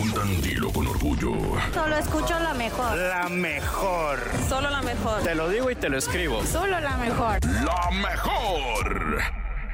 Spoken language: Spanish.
preguntan, dilo con orgullo. Solo escucho la mejor. La mejor. Solo la mejor. Te lo digo y te lo escribo. Solo la mejor. ¡La mejor!